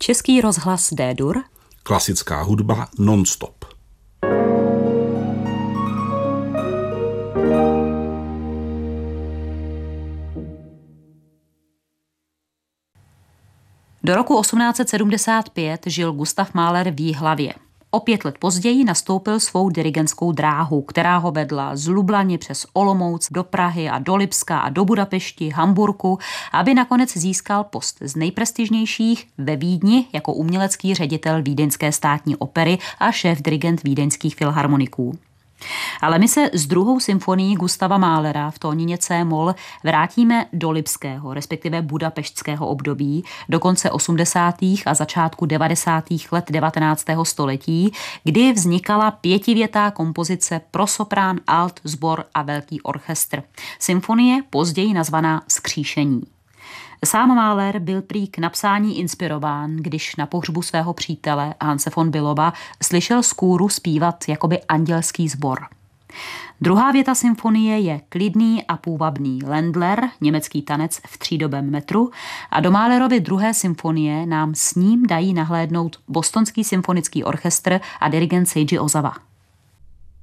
Český rozhlas D-dur. Klasická hudba non-stop. Do roku 1875 žil Gustav Mahler v Jihlavě. O 5 let později nastoupil svou dirigentskou dráhu, která ho vedla z Lublani přes Olomouc do Prahy a do Lipska a do Budapešti, Hamburku, aby nakonec získal post z nejprestižnějších ve Vídni jako umělecký ředitel Vídeňské státní opery a šéf-dirigent vídeňských filharmoniků. Ale my se s druhou symfonií Gustava Mahlera v tónině C-moll vrátíme do lipského, respektive budapeštského období, do konce 80. a začátku 90. let 19. století, kdy vznikala pětivětá kompozice pro soprán, alt, sbor a velký orchestr. Symfonie později nazvaná Skříšení. Sám Mahler byl prý k napsání inspirován, když na pohřbu svého přítele Hanse von Billowa slyšel skůru zpívat jakoby andělský sbor. Druhá věta symfonie je klidný a půvabný Ländler, německý tanec v třídobém metru, a do Mahlerovy druhé symfonie nám s ním dají nahlédnout Bostonský symfonický orchestr a dirigent Seiji Ozawa.